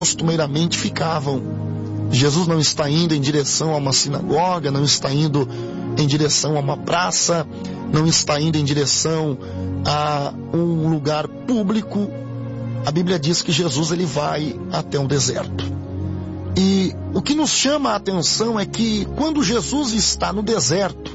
costumeiramente ficavam. Jesus não está indo em direção a uma sinagoga, não está indo em direção a uma praça, não está indo em direção a um lugar público. A Bíblia diz que Jesus ele vai até um deserto. E o que nos chama a atenção é que quando Jesus está no deserto,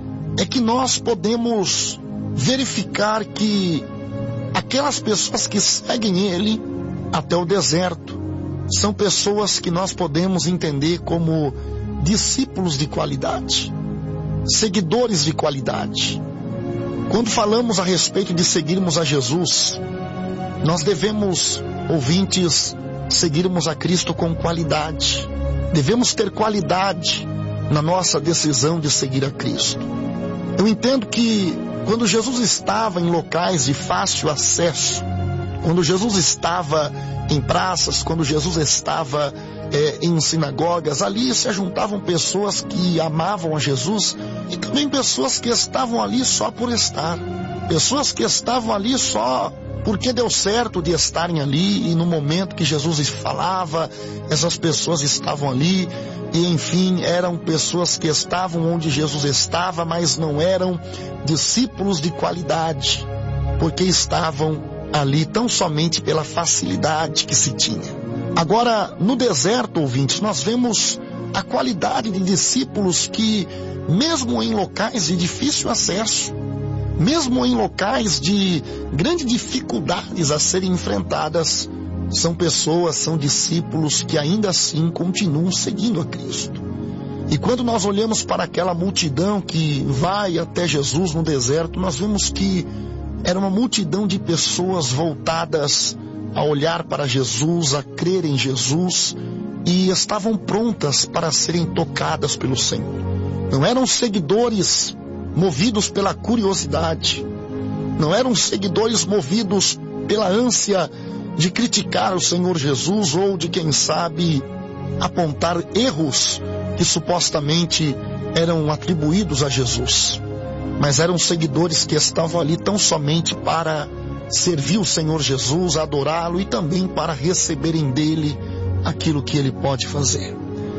é que nós podemos verificar que aquelas pessoas que seguem ele até o deserto são pessoas que nós podemos entender como discípulos de qualidade, seguidores de qualidade. Quando falamos a respeito de seguirmos a Jesus, nós devemos, ouvintes, seguirmos a Cristo com qualidade. Devemos ter qualidade na nossa decisão de seguir a Cristo. Eu entendo que quando Jesus estava em locais de fácil acesso, quando Jesus estava em praças, quando Jesus estava em sinagogas, ali se ajuntavam pessoas que amavam a Jesus e também pessoas que estavam ali só por estar. Pessoas que estavam ali só porque deu certo de estarem ali, e no momento que Jesus falava, essas pessoas estavam ali, e enfim, eram pessoas que estavam onde Jesus estava, mas não eram discípulos de qualidade, porque estavam ali tão somente pela facilidade que se tinha. Agora, no deserto, ouvintes, nós vemos a qualidade de discípulos que, mesmo em locais de difícil acesso, mesmo em locais de grandes dificuldades a serem enfrentadas, são pessoas, são discípulos que ainda assim continuam seguindo a Cristo. E quando nós olhamos para aquela multidão que vai até Jesus no deserto, nós vemos que era uma multidão de pessoas voltadas a olhar para Jesus, a crer em Jesus, e estavam prontas para serem tocadas pelo Senhor. Não eram seguidores movidos pela curiosidade, não eram seguidores movidos pela ânsia de criticar o Senhor Jesus ou de, quem sabe, apontar erros que supostamente eram atribuídos a Jesus, mas eram seguidores que estavam ali tão somente para servir o Senhor Jesus, adorá-lo e também para receberem dele aquilo que ele pode fazer.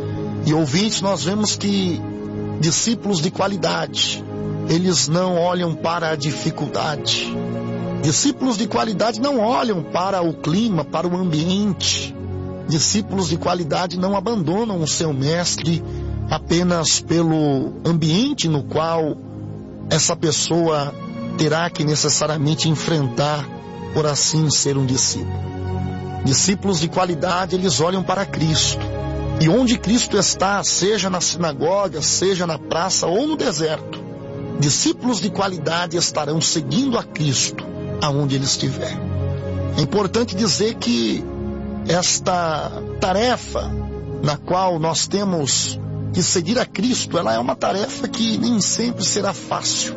E ouvintes, nós vemos que discípulos de qualidade, eles não olham para a dificuldade. Discípulos de qualidade não olham para o clima, para o ambiente. Discípulos de qualidade não abandonam o seu mestre apenas pelo ambiente no qual essa pessoa terá que necessariamente enfrentar, por assim ser um discípulo. Discípulos de qualidade, eles olham para Cristo. E onde Cristo está, seja na sinagoga, seja na praça ou no deserto, discípulos de qualidade estarão seguindo a Cristo aonde ele estiver. É importante dizer que esta tarefa na qual nós temos que seguir a Cristo, ela é uma tarefa que nem sempre será fácil.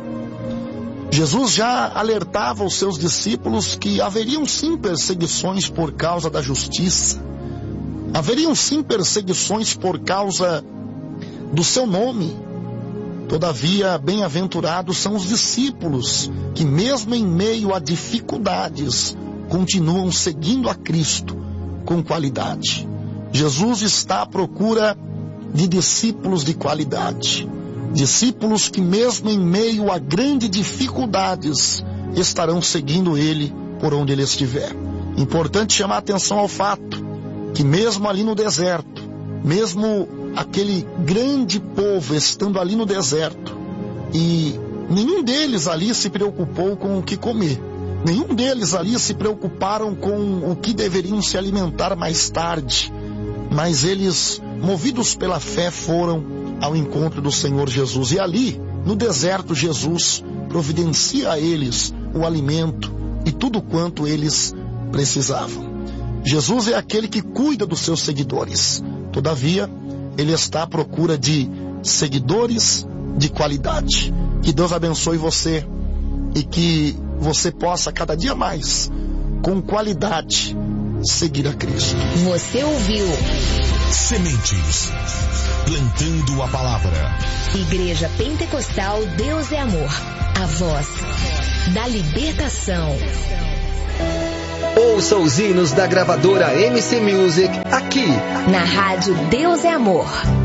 Jesus já alertava os seus discípulos que haveriam sim perseguições por causa da justiça. Haveriam sim perseguições por causa do seu nome. Todavia, bem-aventurados são os discípulos que, mesmo em meio a dificuldades, continuam seguindo a Cristo com qualidade. Jesus está à procura de discípulos de qualidade. Discípulos que, mesmo em meio a grandes dificuldades, estarão seguindo ele por onde ele estiver. Importante chamar a atenção ao fato que, mesmo ali no deserto, mesmo aquele grande povo estando ali no deserto, e nenhum deles ali se preocupou com o que comer, nenhum deles ali se preocuparam com o que deveriam se alimentar mais tarde, mas eles, movidos pela fé, foram ao encontro do Senhor Jesus, e ali no deserto Jesus providencia a eles o alimento e tudo quanto eles precisavam. Jesus é aquele que cuida dos seus seguidores. Todavia, ele está à procura de seguidores de qualidade. Que Deus abençoe você e que você possa cada dia mais, com qualidade, seguir a Cristo. Você ouviu Sementes, plantando a palavra. Igreja Pentecostal Deus é Amor, a voz da libertação. Ouça os hinos da gravadora MC Music aqui na rádio Deus é Amor.